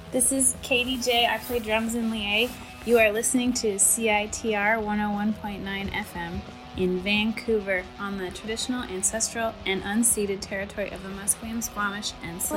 This is Katie J. I play drums in Lié. You are listening to CITR 101.9 FM in Vancouver on the traditional, ancestral, and unceded territory of the Musqueam, Squamish, and Tsleil